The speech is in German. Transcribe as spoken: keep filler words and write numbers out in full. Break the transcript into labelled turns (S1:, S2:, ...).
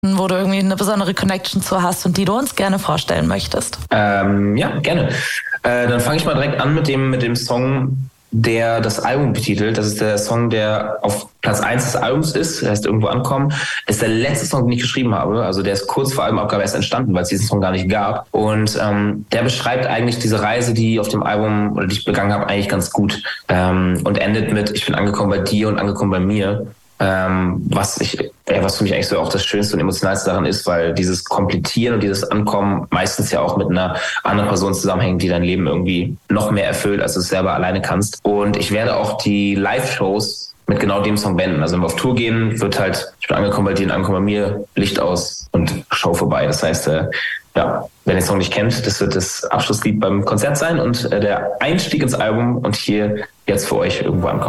S1: wo du irgendwie eine besondere Connection zu hast und die du uns gerne vorstellen möchtest?
S2: Ähm, ja, gerne. Äh, dann fange ich mal direkt an mit dem, mit dem Song, der das Album betitelt. Das ist der Song, der auf Platz eins des Albums ist, der heißt Irgendwo ankommen. Ist der letzte Song, den ich geschrieben habe. Also der ist kurz vor Albumabgabe erst entstanden, weil es diesen Song gar nicht gab. Und ähm, der beschreibt eigentlich diese Reise, die auf dem Album, oder die ich begangen habe, eigentlich ganz gut. Ähm, und endet mit, ich bin angekommen bei dir und angekommen bei mir. Ähm, was ich, äh, was für mich eigentlich so auch das Schönste und Emotionalste daran ist, weil dieses Komplettieren und dieses Ankommen meistens ja auch mit einer anderen Person zusammenhängt, die dein Leben irgendwie noch mehr erfüllt, als du es selber alleine kannst. Und ich werde auch die Live-Shows mit genau dem Song beenden. Also wenn wir auf Tour gehen, wird halt, ich bin angekommen bei dir und angekommen bei mir, Licht aus und Show vorbei. Das heißt, äh, ja, wer den Song nicht kennt, das wird das Abschlusslied beim Konzert sein und äh, der Einstieg ins Album und hier jetzt für euch Irgendwo ankommen.